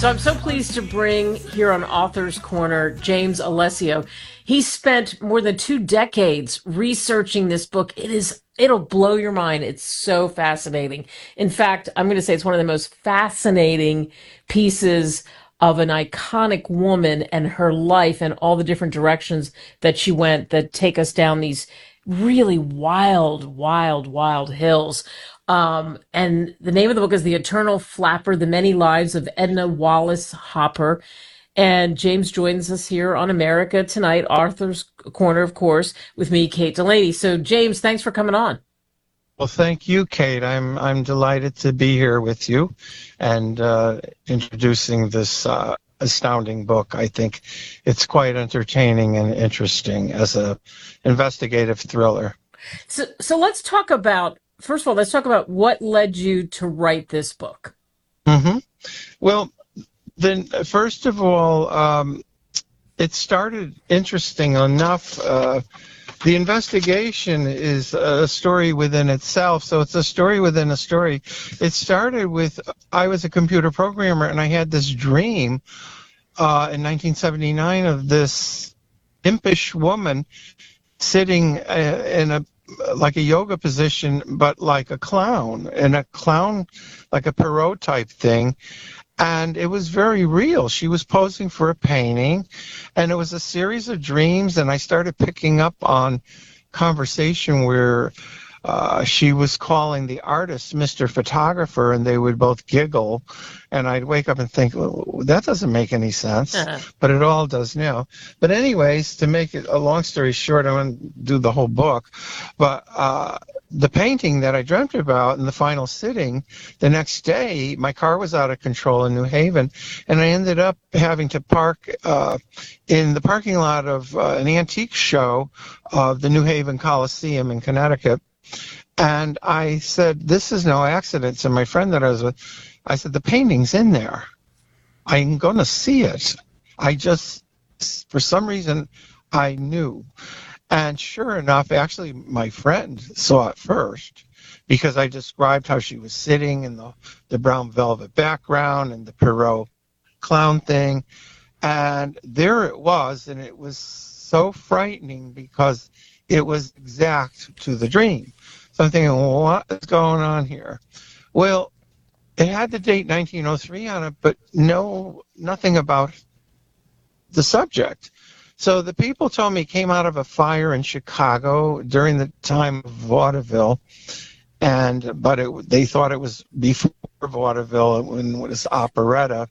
So I'm so pleased to bring here on Author's Corner James Alessio. He spent more than 2 decades researching this book. It'll blow your mind. It's so fascinating. In fact, I'm going to say it's one of the most fascinating pieces of an iconic woman and her life and all the different directions that she went that take us down these really wild hills. And the name of the book is The Eternal Flapper, The Many Lives of Edna Wallace Hopper. And James joins us here on America Tonight, Author's Corner, of course, with me, Kate Delaney. So, James, thanks for coming on. Well, thank you, Kate. I'm delighted to be here with you and introducing this astounding book. I think it's quite entertaining and interesting as a investigative thriller. So let's talk about, first of all, let's talk about what led you to write this book. Mm-hmm. Well, then, first of all, it started interesting enough. The investigation is a story within itself, so it's a story within a story. It started with, I was a computer programmer, and I had this dream in 1979 of this impish woman sitting in like a yoga position, but like a clown, and a clown, like a Perot type thing. And it was very real. She was posing for a painting, and it was a series of dreams, and I started picking up on conversation where she was calling the artist Mr. Photographer, and they would both giggle, and I'd wake up and think, well, that doesn't make any sense, but it all does now. But anyways, to make it a long story short, I want to do the whole book, but the painting that I dreamt about in the final sitting, the next day, my car was out of control in New Haven, and I ended up having to park in the parking lot of an antique show of the New Haven Coliseum in Connecticut. And I said, this is no accident. So my friend that I was with, I said, the painting's in there. I'm going to see it. I just, for some reason, I knew. And sure enough, actually, my friend saw it first because I described how she was sitting in the brown velvet background and the Perot clown thing. And there it was, and it was so frightening because it was exact to the dream. So I'm thinking, well, what is going on here? Well, it had the date 1903 on it, but nothing about the subject. So the people told me it came out of a fire in Chicago during the time of vaudeville, but they thought it was before vaudeville when it was operetta,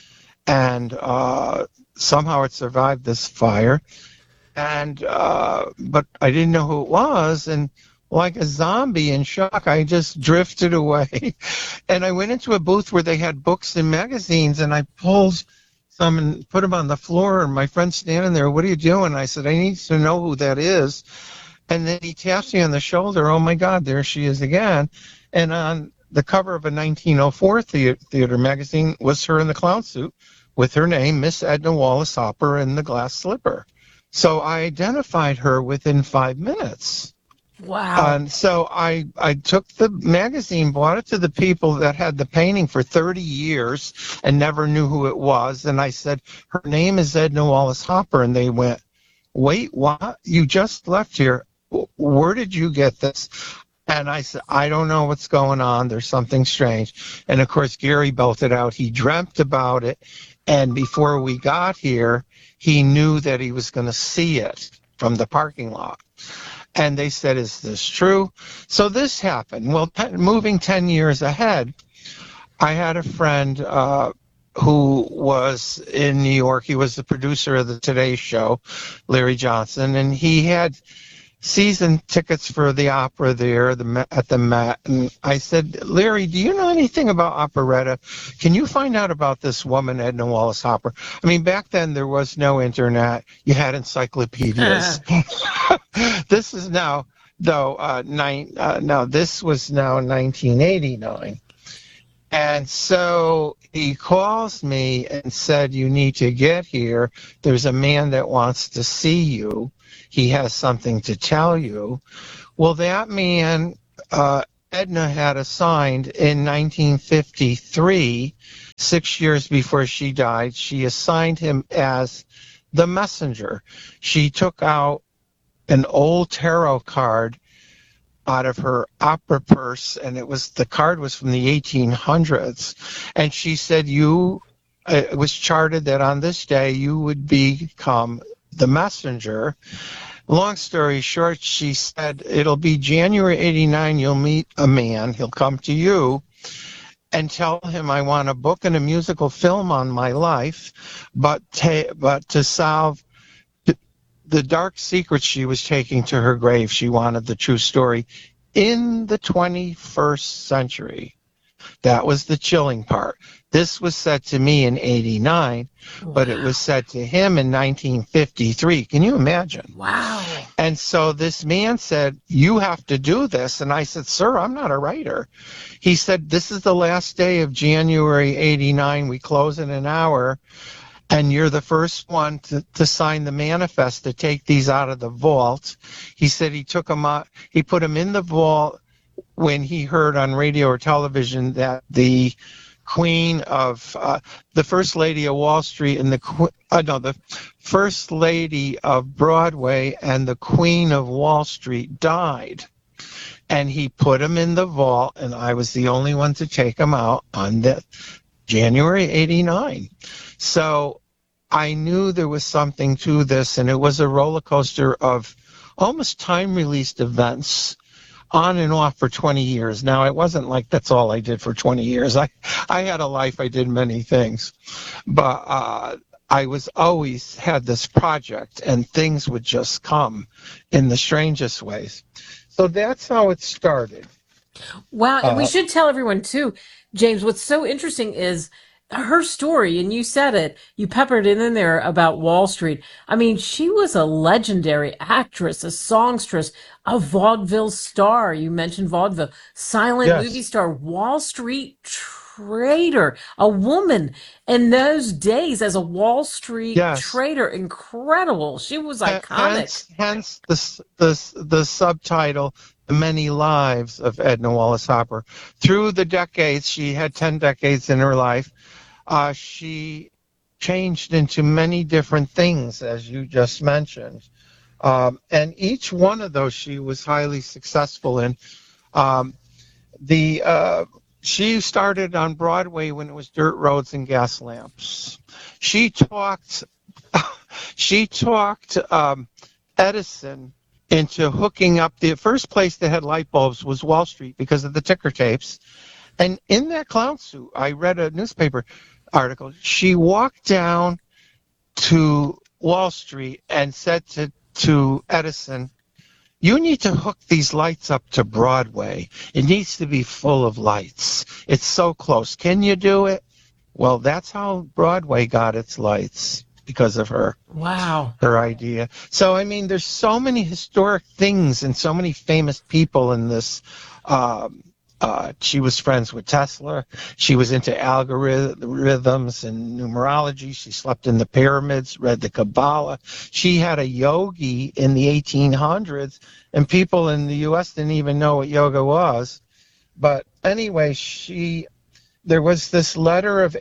and somehow it survived this fire. And but I didn't know who it was, and like a zombie in shock, I just drifted away. And I went into a booth where they had books and magazines, and I pulled some and put them on the floor, and my friend's standing there, what are you doing? I said, I need to know who that is. And then he taps me on the shoulder, oh my God, there she is again. And on the cover of a 1904 theater magazine was her in the clown suit with her name, Miss Edna Wallace Hopper, in the glass slipper. So I identified her within 5 minutes. Wow. And so I took the magazine, brought it to the people that had the painting for 30 years and never knew who it was. And I said, her name is Edna Wallace Hopper. And they went, wait, what? You just left here. Where did you get this? And I said, I don't know what's going on. There's something strange. And, of course, Gary belted out. He dreamt about it. And before we got here, he knew that he was going to see it from the parking lot. And they said, is this true? So this happened. Well, moving 10 years ahead, I had a friend who was in New York. He was the producer of the Today Show, Larry Johnson, and he had season tickets for the opera there at the Met. And I said, Larry, do you know anything about operetta? Can you find out about this woman, Edna Wallace Hopper? I mean, back then there was no internet. You had encyclopedias. This is now, though, this was now 1989. And so he calls me and said, you need to get here. There's a man that wants to see you. He has something to tell you. Well, that man Edna had assigned in 1953, 6 years before she died, she assigned him as the messenger. She took out an old tarot card out of her opera purse, and the card was from the 1800s. And she said, it was charted that on this day you would become the messenger. Long story short, she said, it'll be January 89, you'll meet a man, he'll come to you and tell him I want a book and a musical film on my life, but to solve the dark secrets she was taking to her grave. She wanted the true story in the 21st century. That was the chilling part. This was said to me in 89, but it was said to him in 1953. Can you imagine? Wow. And so this man said, you have to do this. And I said, sir, I'm not a writer. He said, this is the last day of January 89. We close in an hour. And you're the first one to sign the manifest to take these out of the vault. He said he took them out. He put them in the vault when he heard on radio or television that the Queen of the First Lady of Wall Street and the First Lady of Broadway and the Queen of Wall Street died. And he put them in the vault, and I was the only one to take them out on the January 89. So I knew there was something to this, and it was a roller coaster of almost time-released events on and off for 20 years. Now, it wasn't like that's all I did for 20 years. I had a life. I did many things. But I was always had this project, and things would just come in the strangest ways. So that's how it started. Wow. And we should tell everyone, too, James, what's so interesting is her story, and you said it, you peppered it in there about Wall Street. I mean, she was a legendary actress, a songstress, a vaudeville star. You mentioned vaudeville, silent movie star, Wall Street trader, a woman in those days as a Wall Street trader. Incredible. She was iconic. Hence the subtitle, The Many Lives of Edna Wallace Hopper. Through the decades, she had 10 decades in her life. She changed into many different things, as you just mentioned. And each one of those she was highly successful in. She started on Broadway when it was dirt roads and gas lamps. She talked Edison into hooking up. The first place that had light bulbs was Wall Street because of the ticker tapes. And in that clown suit, I read a newspaper article. She walked down to Wall Street and said to Edison, you need to hook these lights up to Broadway. It needs to be full of lights. It's so close. Can you do it? Well, that's how Broadway got its lights, because of her. Wow. Her idea. So, I mean, there's so many historic things and so many famous people in this. She was friends with Tesla. She was into algorithms and numerology. She slept in the pyramids, read the Kabbalah. She had a yogi in the 1800s, and people in the U.S. didn't even know what yoga was. But anyway, there was this letter of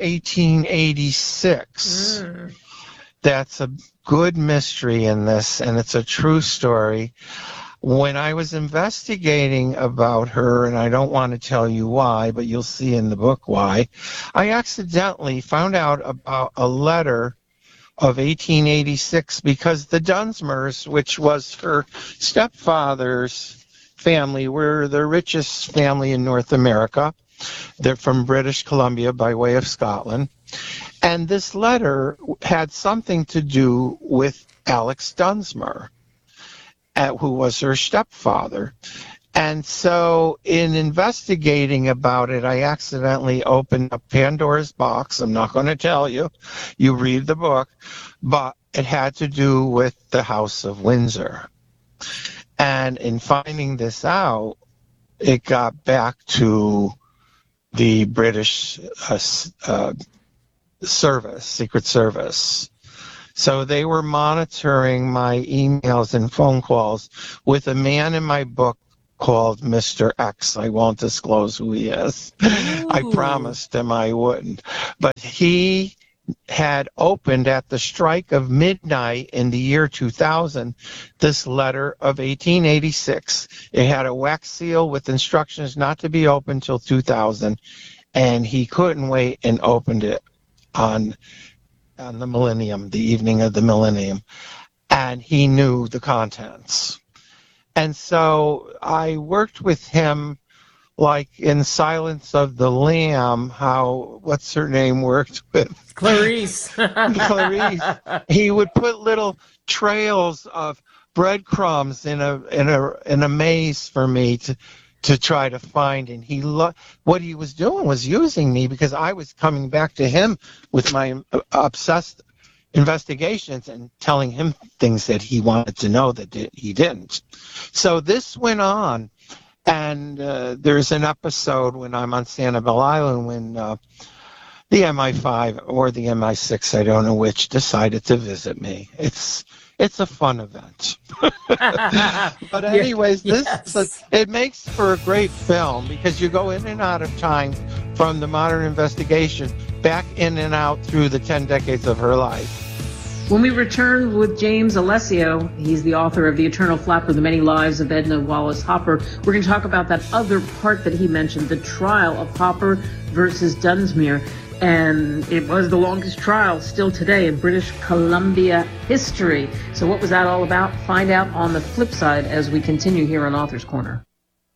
1886. That's a good mystery in this, and it's a true story. When I was investigating about her, and I don't want to tell you why, but you'll see in the book why, I accidentally found out about a letter of 1886 because the Dunsmores, which was her stepfather's family, were the richest family in North America. They're from British Columbia by way of Scotland. And this letter had something to do with Alex Dunsmore, who was her stepfather. And so in investigating about it, I accidentally opened up Pandora's box. I'm not going to tell you. You read the book. But it had to do with the House of Windsor. And in finding this out, it got back to the British service, Secret Service. So they were monitoring my emails and phone calls with a man in my book called Mr. X. I won't disclose who he is. I promised him I wouldn't. But he had opened at the strike of midnight in the year 2000 this letter of 1886. It had a wax seal with instructions not to be opened till 2000, and he couldn't wait and opened it on the millennium, the evening of the millennium, and he knew the contents. And so I worked with him like in Silence of the Lamb, how, what's her name, worked with Clarice. Clarice. He would put little trails of breadcrumbs in a maze for me to try to find, and what he was doing was using me because I was coming back to him with my obsessed investigations and telling him things that he wanted to know that he didn't. So this went on. And there's an episode when I'm on Sanibel Island when the MI5 or the MI6, I don't know which, decided to visit me. It's a fun event. But anyways, it makes for a great film because you go in and out of time from the modern investigation back in and out through the 10 decades of her life. When we return with James Alessio, he's the author of The Eternal Flapper, The Many Lives of Edna Wallace Hopper. We're going to talk about that other part that he mentioned, the trial of Hopper versus Dunsmuir. And it was the longest trial still today in British Columbia history. So what was that all about? Find out on the flip side as we continue here on Author's Corner.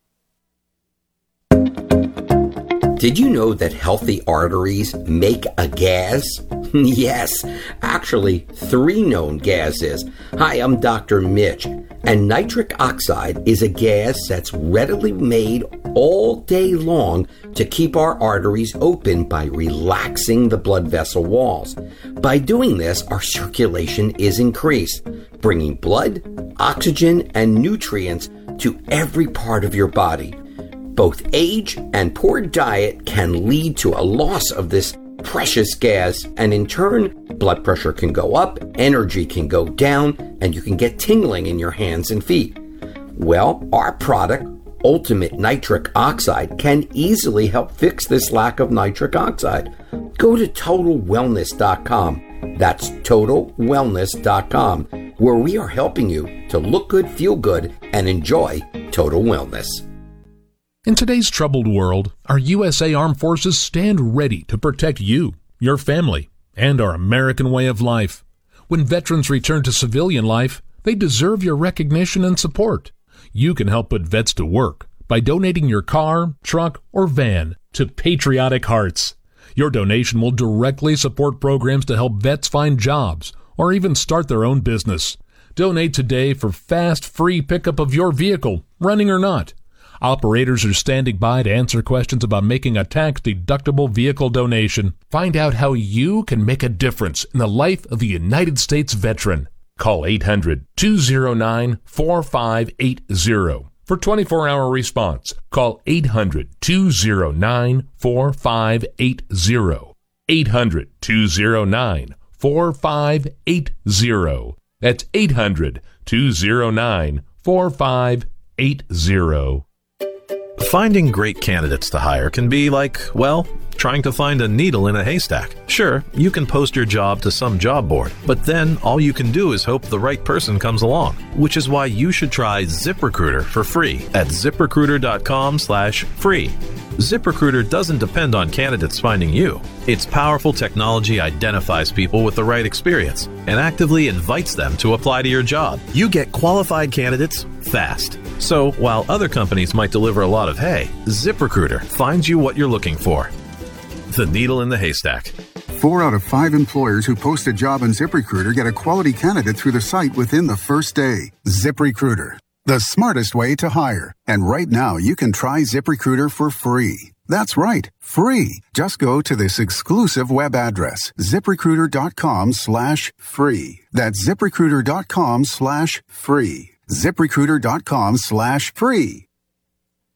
Did you know that healthy arteries make a gas? Yes, actually 3 known gases. Hi, I'm Dr. Mitch, and nitric oxide is a gas that's readily made all day long to keep our arteries open by relaxing the blood vessel walls. By doing this, our circulation is increased, bringing blood, oxygen, and nutrients to every part of your body. Both age and poor diet can lead to a loss of this precious gas, and in turn, blood pressure can go up, energy can go down, and you can get tingling in your hands and feet. Well, our product, Ultimate Nitric Oxide, can easily help fix this lack of nitric oxide. Go to TotalWellness.com. That's TotalWellness.com, where we are helping you to look good, feel good, and enjoy total wellness. In today's troubled world, our USA Armed Forces stand ready to protect you, your family, and our American way of life. When veterans return to civilian life, they deserve your recognition and support. You can help put vets to work by donating your car, truck, or van to Patriotic Hearts. Your donation will directly support programs to help vets find jobs or even start their own business. Donate today for fast, free pickup of your vehicle, running or not. Operators are standing by to answer questions about making a tax-deductible vehicle donation. Find out how you can make a difference in the life of a United States veteran. Call 800-209-4580 for 24-hour response. Call 800-209-4580. 800-209-4580. That's 800-209-4580. Finding great candidates to hire can be like, well, trying to find a needle in a haystack. Sure, you can post your job to some job board, but then all you can do is hope the right person comes along, which is why you should try ZipRecruiter for free at ZipRecruiter.com/free. ZipRecruiter doesn't depend on candidates finding you. Its powerful technology identifies people with the right experience and actively invites them to apply to your job. You get qualified candidates fast. So, while other companies might deliver a lot of hay, ZipRecruiter finds you what you're looking for. The needle in the haystack. 4 out of 5 employers who post a job on ZipRecruiter get a quality candidate through the site within the first day. ZipRecruiter, the smartest way to hire. And right now, you can try ZipRecruiter for free. That's right, free. Just go to this exclusive web address, ZipRecruiter.com/free. That's ZipRecruiter.com/free. ZipRecruiter.com/free.